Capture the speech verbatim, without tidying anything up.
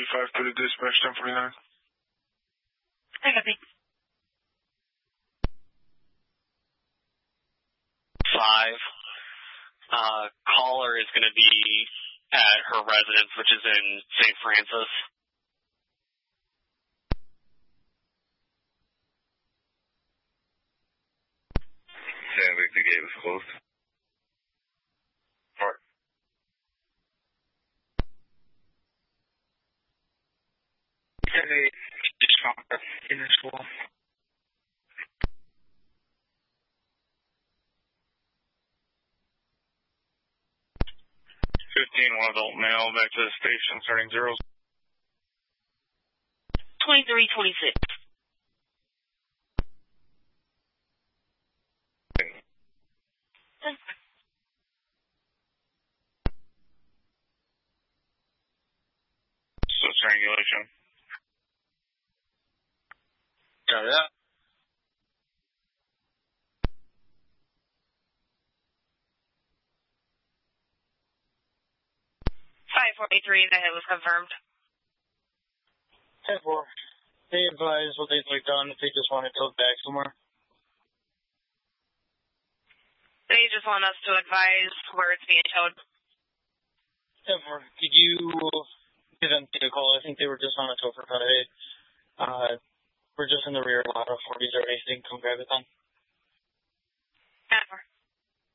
five through to dispatch ten forty-nine. I copy. Five. Uh, caller is going to be at her residence, which is in Saint Francis. San Victor gate is closed. Alright. ten eight, in the school. fifteen, one adult male, back to the station, starting zeros. twenty-three twenty-six. So strangulation. Got that. five forty-three, the hit was confirmed. ten four. They advise what they've done if they just want to go back somewhere. They just want us to advise where it's being towed. ten four. Did you give them a call? I think they were just on a tow for five eight. Uh, we're just in the rear lot of forties already. They can come grab it then. ten four.